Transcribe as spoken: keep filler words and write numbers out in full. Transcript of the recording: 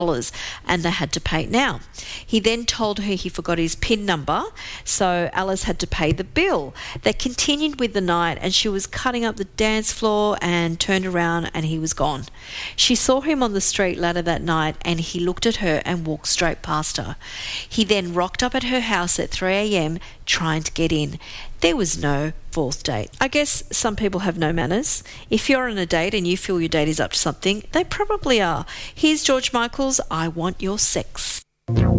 dollars and they had to pay it now. He then told her he forgot his PIN number, so Alice had to pay the bill. They continued with the night and she was cutting up the dance floor and turned around and he was gone. She saw him on the street later that night and he looked at her and walked straight past her. He then rocked up at her house at three a.m. trying to get in. There was no fourth date. I guess some people have no manners. If you're on a date and you feel your date is up to something, they probably are. Here's George Michael's I Want Your Sex.